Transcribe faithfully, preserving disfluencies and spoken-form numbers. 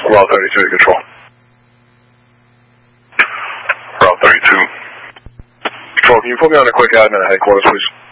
Route thirty-two to control. Route thirty-two. Control, can you put me on a quick admin at headquarters, please?